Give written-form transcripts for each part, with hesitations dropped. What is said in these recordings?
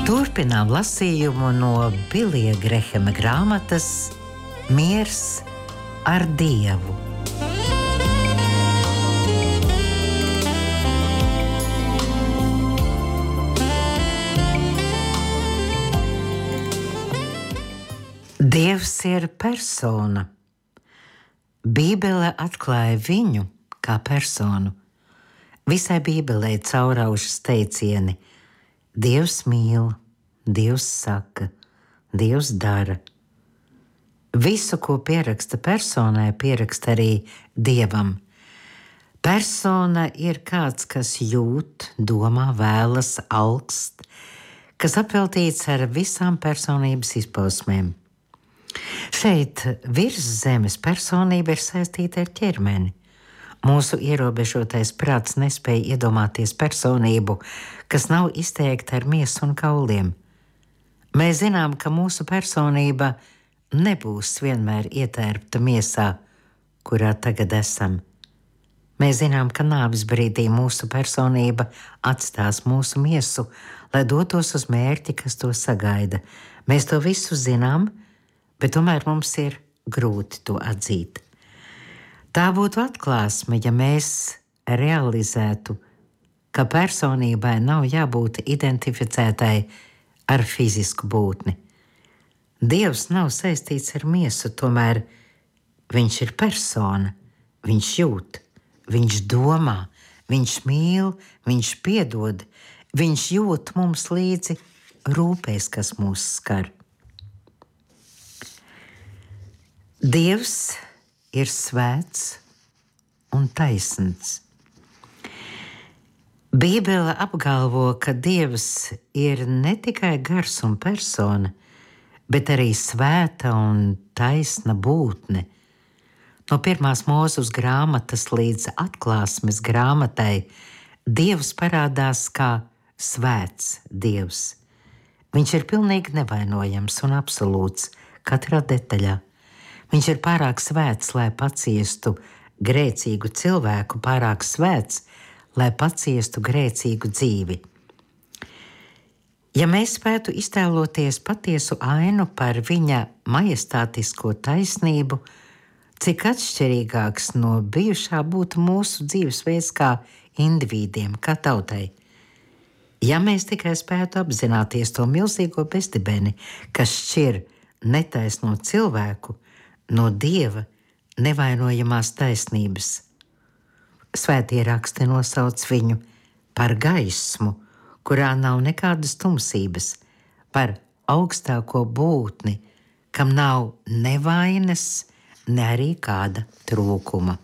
Turpinām lasījumu no Bilija Grehema grāmatas Miers ar Dievu. Dievs ir persona. Bībele atklāja viņu kā personu. Visai Bībelē cauraužas teicieni: Dievs mīl, Dievs saka, Dievs dara. Visu, ko pieraksta personai, pieraksta arī Dievam. Persona ir kāds, kas jūt, domā, vēlas, alkst, kas apveltīts ar visām personības izpausmēm. Šeit virs zemes personība ir saistīta ar ķermeni. Mūsu ierobežotais prāts nespēja iedomāties personību, kas nav izteikta ar miesu un kauliem. Mēs zinām, ka mūsu personība nebūs vienmēr ietērpta miesā, kurā tagad esam. Mēs zinām, ka nāves brīdī mūsu personība atstās mūsu miesu, lai dotos uz mērķi, kas to sagaida. Mēs to visu zinām, bet tomēr mums ir grūti to atzīt. Tā būtu atklāsme, ja mēs realizētu, ka personībai nav jābūt identificētai ar fizisku būtni. Dievs nav saistīts ar miesu, tomēr viņš ir persona, viņš jūt, viņš domā, viņš mīl, viņš piedod, viņš jūt mums līdzi rūpēs, kas mūs skar. Dievs ir svēts un taisns. Bībele apgalvo, ka Dievs ir ne tikai gars un persona, bet arī svēta un taisna būtne. No 1. Mūzes grāmatas līdz Atklāsmes grāmatai Dievs parādās kā svēts Dievs. Viņš ir pilnīgi nevainojams un absolūts katrā detaļā. Viņš ir pārāk svēts, lai paciestu grēcīgu cilvēku, pārāk svēts, lai paciestu grēcīgu dzīvi. Ja mēs spētu iztēloties patiesu ainu par viņa majestātisko taisnību, cik atšķirīgāks no bijušā būtu mūsu dzīvesveids kā individiem, kā tautai. Ja mēs tikai spētu apzināties to milzīgo bezdibeni, kas šķir netaisno cilvēku no Dieva nevainojamās taisnības. Svētie raksti nosauc viņu par gaismu, kurā nav nekādas tumsības, par augstāko būtni, kam nav ne vainas, ne arī kāda trūkuma.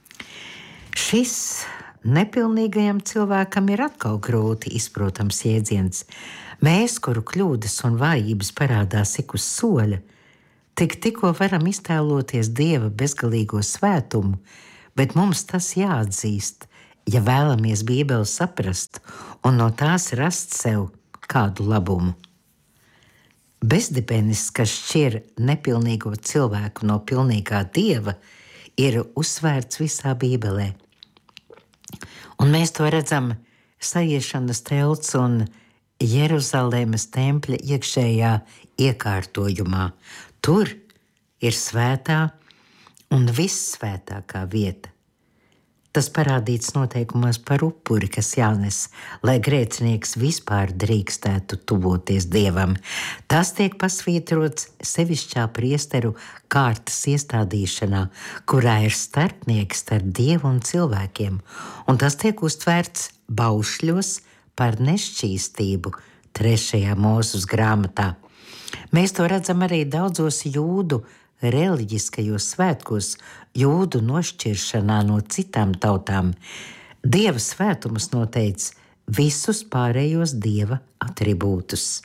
Šis nepilnīgajam cilvēkam ir atkal grūti izprotams jēdziens. Mēs, kuru kļūdas un vājības parādās ik uz soļa, tikko varam iztēloties Dieva bezgalīgo svētumu, bet mums tas jāatzīst, ja vēlamies Bībeli saprast un no tās rast sev kādu labumu. Bezdibenis, kas šķir nepilnīgo cilvēku no pilnīgā Dieva, ir uzsvērts visā Bībelē. Un mēs to redzam Sajiešanas telts un Jeruzalemes tempļa iekšējā iekārtojumā. Tur ir svētā un vissvētākā vieta. Tas parādīts noteikumos par upuri, kas jānes, lai grēcinieks vispār drīkstētu tuvoties Dievam. Tas tiek pasvītrots sevišķā priesteru kārtas iestādīšanā, kurā ir starpnieki starp Dievu un cilvēkiem, un tas tiek uztvērts baušļos par nešķīstību 3. Mūzes grāmatā. Mēs to redzam arī daudzos jūdu reliģiskajos svētkos, jūdu nošķiršanā no citām tautām. Dieva svētumus noteica visus pārējos Dieva atribūtus.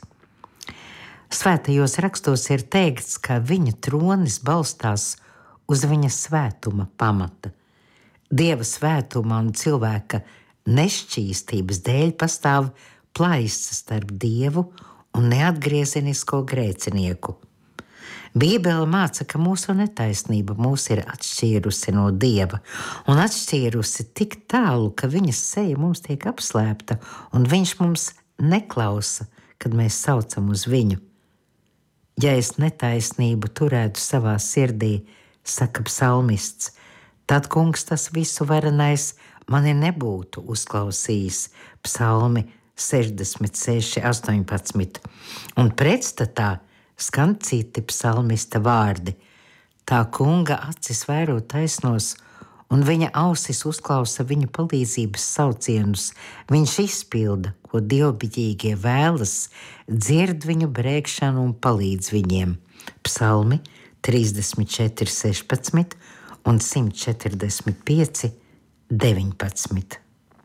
Svētajos rakstos ir teikts, ka viņa tronis balstās uz viņa svētuma pamata. Dieva svētuma un cilvēka nešķīstības dēļ pastāv plaisa starp Dievu un neatgriezenisko grēcinieku. Bībele māca, ka mūsu netaisnība mūs ir atšķīrusi no Dieva un atšķīrusi tik tālu, ka viņa seja mums tiek apslēpta un viņš mums neklausa, kad mēs saucam uz viņu. Ja es netaisnību turētu savā sirdī, saka psalmists, tad kungs tas visu varenais mani nebūtu uzklausījis. Psalmi 66, 18. Un pretstatā skan citi psalmista vārdi. Tā kunga acis vēro taisnos, un viņa ausis uzklausa viņa palīdzības saucienus. Viņš izpilda, ko dievbijīgie vēlas, dzird viņu brēkšanu un palīdz viņiem. Psalmi 34, 16 un 145, 19.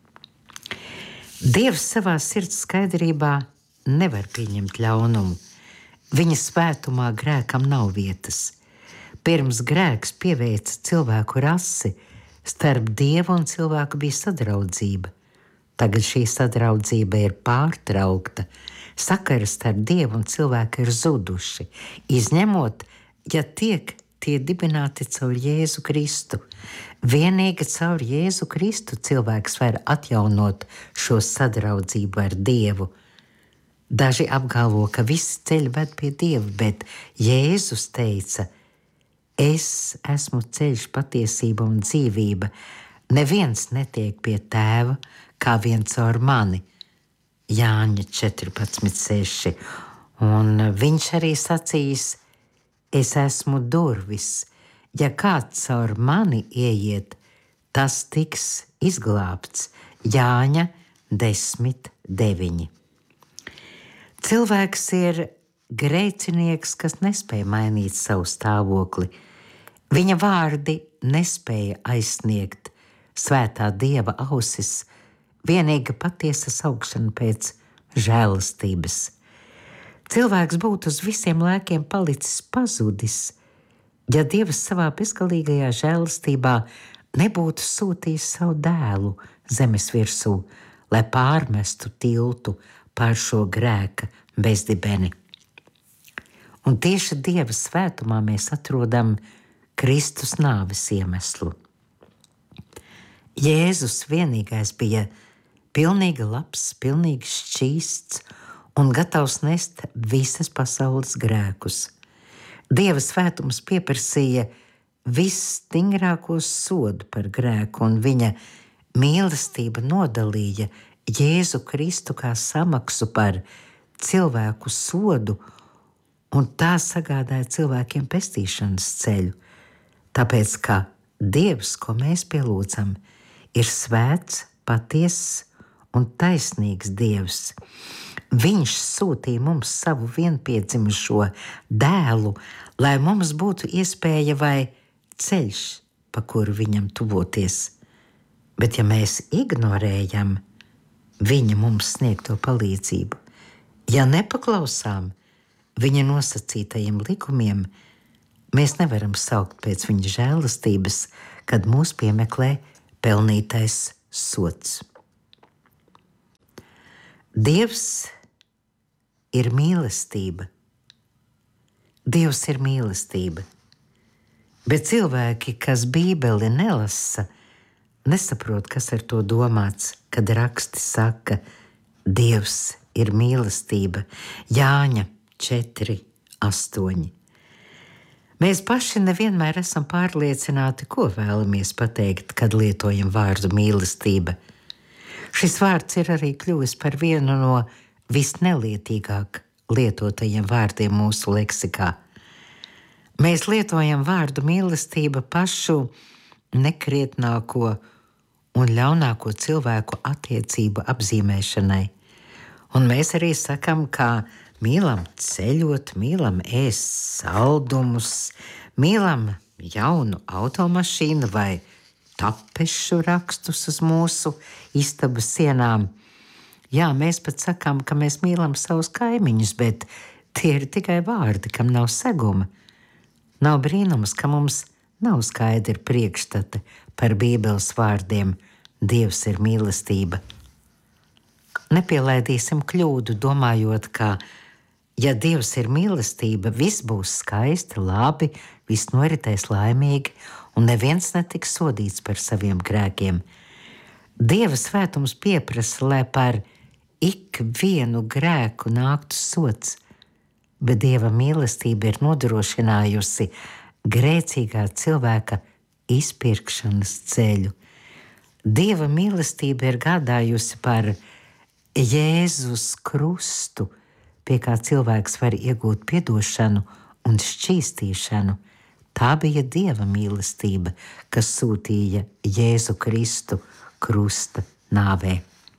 Dievs savā sirds skaidrībā nevar pieņemt ļaunumu. Viņa svētumā grēkam nav vietas. Pirms grēks pieveica cilvēku rasi, starp Dievu un cilvēku bija sadraudzība. Tagad šī sadraudzība ir pārtraukta. Sakari starp Dievu un cilvēku ir zuduši, izņemot, ja tiek tie dibināti caur Jēzu Kristu. Vienīgi caur Jēzu Kristu cilvēks var atjaunot šo sadraudzību ar Dievu. Daži apgalvo, ka visi ceļi ved pie Dieva, bet Jēzus teica: Es esmu ceļš, patiesība un dzīvība. Neviens netiek pie tēva kā vien caur mani. Jāņa 14,6. Un viņš arī sacīs: Es esmu durvis. Ja kāds caur mani ieiet, tas tiks izglābts. Jāņa 10,9. Cilvēks ir grēcinieks, kas nespēja mainīt savu stāvokli. Viņa vārdi nespēja aizsniegt svētā Dieva ausis, vienīga patiesa saukšana pēc žēlastības. Cilvēks būtu uz visiem laikiem palicis pazudis, ja Dievs savā bezgalīgajā žēlastībā nebūtu sūtījis savu dēlu zemes virsū, lai pārmestu tiltu pār šo grēka bezdibeni. Un tieši Dieva svētumā mēs atrodam Kristus nāves iemeslu. Jēzus vienīgais bija pilnīgi labs, pilnīgi šķīsts un gatavs nest visas pasaules grēkus. Dieva svētums pieprasīja visstingrāko sodu par grēku, un viņa mīlestība nodalīja Jēzu Kristu kā samaksu par cilvēku sodu, un tā sagādāja cilvēkiem pestīšanas ceļu. Tāpēc, ka Dievs, ko mēs pielūdzam, ir svēts, patiess un taisnīgs Dievs. Viņš sūtīja mums savu vienpiedzimušo dēlu, lai mums būtu iespēja vai ceļš, pa kuru viņam tuvoties. Bet ja mēs ignorējam viņa mums sniegto palīdzību, ja nepaklausām viņa nosacītajiem likumiem, mēs nevaram saukt pēc viņa žēlastības, kad mūs piemeklē pelnītais sods. Dievs ir mīlestība. Dievs ir mīlestība. Bet cilvēki, kas Bībeli nelasa, nesaprot, kas ar to domāts, kad raksti saka: Dievs ir mīlestība. Jāņa 4,8. Mēs paši nevienmēr esam pārliecināti, ko vēlamies pateikt, kad lietojam vārdu mīlestība. Šis vārds ir arī kļuvis par vienu no visnelietīgāk lietotajiem vārdiem mūsu leksikā. Mēs lietojam vārdu mīlestība pašu nekrietnāko un ļaunāko cilvēku attiecību apzīmēšanai. Un mēs arī sakam, kā mīlam ceļot, mīlam ēst saldumus, mīlam jaunu automašīnu vai tapešu rakstus uz mūsu istabas sienām. Jā, mēs pat sakām, ka mēs mīlam savus kaimiņus, bet tie ir tikai vārdi, kam nav seguma. Nav brīnums, ka mums nav skaidri priekšstati par Bībeles vārdiem Dievs ir mīlestība. Nepielaidīsim kļūdu, domājot, ka, ja Dievs ir mīlestība, viss būs skaisti, labi, viss noritēs laimīgi, un neviens netiks sodīts par saviem grēkiem. Dieva svētums pieprasa, lai par ik vienu grēku nāktu sots, bet Dieva mīlestība ir nodrošinājusi grēcīgā cilvēka izpirkšanas ceļu. Dieva mīlestība ir gādājusi par Jēzus krustu, pie kā cilvēks var iegūt piedošanu un šķīstīšanu. Tā bija Dieva mīlestība, kas sūtīja Jēzu Kristu krusta nāvē.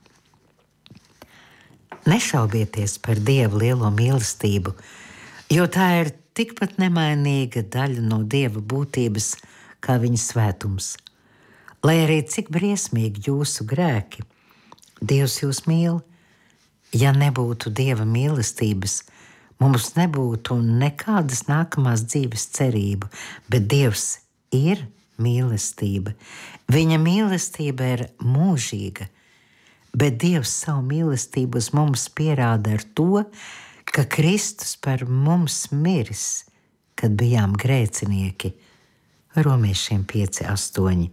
Nešaubieties par Dieva lielo mīlestību, jo tā ir tikpat nemainīga daļa no Dieva būtības kā viņa svētums. Lai arī cik briesmīgi jūsu grēki, Dievs jūs mīl. Ja nebūtu Dieva mīlestības, mums nebūtu nekādas nākamās dzīves cerību, bet Dievs ir mīlestība. Viņa mīlestība ir mūžīga, bet Dievs savu mīlestību uz mums pierāda ar to, ka Kristus par mums miris, kad bijām grēcinieki. Romiešiem 5:8.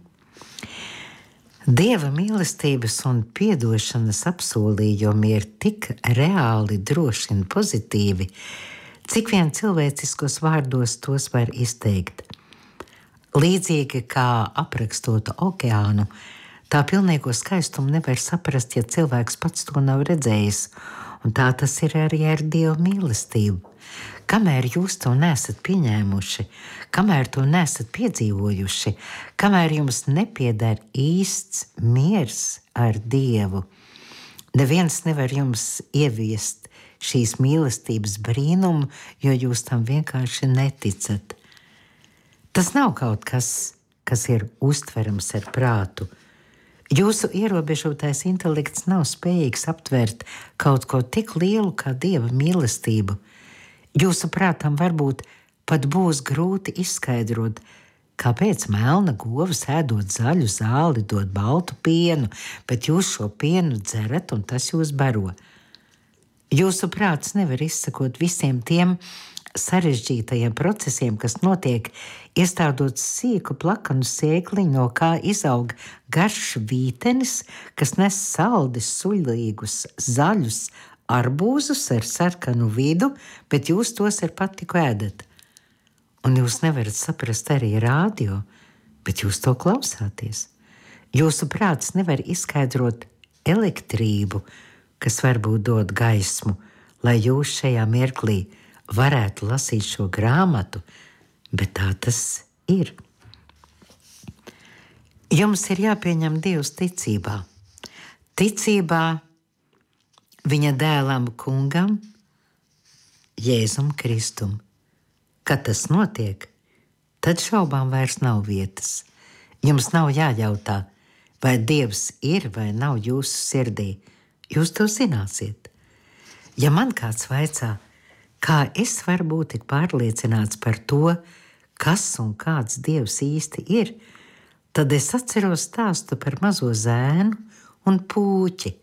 Dieva mīlestības un piedošanas apsolījumi ir tik reāli, droši un pozitīvi, cik vien cilvēciskos vārdos tos var izteikt. Līdzīgi kā aprakstot okeānu, tā pilnīgo skaistumu nevar saprast, ja cilvēks pats to nav redzējis, un tā tas ir arī ar Dieva mīlestību. Kamēr jūs to nesat pieņēmuši, kamēr to nesat piedzīvojuši, kamēr jums nepieder īsts miers ar Dievu, neviens nevar jums ieviest šīs mīlestības brīnumu, jo jūs tam vienkārši neticat. Tas nav kaut kas, kas ir uztverams ar prātu. Jūsu ierobežotais intelekts nav spējīgs aptvert kaut ko tik lielu kā Dieva mīlestību. Jūsu prātam varbūt pat būs grūti izskaidrot, kāpēc melna govs ēdot zaļu zāli dod baltu pienu, bet jūs šo pienu dzerat un tas jūs baro. Jūsu prāts nevar izsakot visiem tiem sarežģītajiem procesiem, kas notiek, iestādot sīku plakanu sēkliņu, no kā izaug garš vītenis, kas nes saldi suļīgus zaļus arbūzus ar sarkanu vidu, bet jūs tos ar patiku ēdat. Un jūs nevarat saprast arī rādio, bet jūs to klausāties. Jūsu prāts nevar izskaidrot elektrību, kas varbūt dod gaismu, lai jūs šajā mirklī varētu lasīt šo grāmatu, bet tā tas ir. Jums ir jāpieņem Dievs ticībā. Ticībā viņa dēlam kungam, Jēzum Kristum. Kad tas notiek, tad šaubām vairs nav vietas. Jums nav jājautā, vai Dievs ir vai nav jūsu sirdī. Jūs to zināsiet. Ja man kāds vaicā, kā es varu būt tik pārliecināts par to, kas un kāds Dievs īsti ir, tad es atceros stāstu par mazo zēnu un pūķi.